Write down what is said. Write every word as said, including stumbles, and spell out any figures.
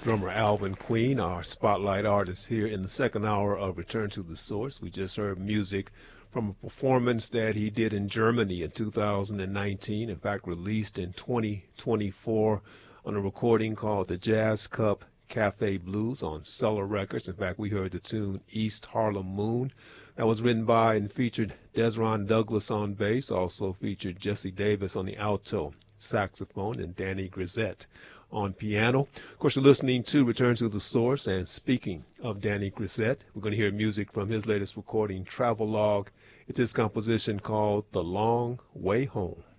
drummer Alvin Queen, our spotlight artist here in the second hour of Return to the Source. We just heard music from a performance that he did in Germany in two thousand nineteen, in fact released in twenty twenty-four on a recording called the Jazz Cup Cafe Blues on Cellar Records. In fact, we heard the tune East Harlem Moon. That was written by and featured Desron Douglas on bass, also featured Jesse Davis on the alto saxophone and Danny Grisette on piano. Of course, you're listening to Return to the Source, and speaking of Danny Grisette, we're going to hear music from his latest recording, Travelogue. It's his composition called The Long Way Home.